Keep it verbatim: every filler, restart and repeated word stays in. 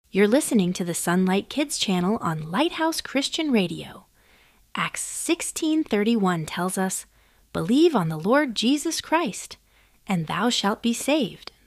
You're listening to the Sunlight Kids channel on Lighthouse Christian Radio. Acts sixteen thirty-one tells us, "Believe on the Lord Jesus Christ, and thou shalt be saved."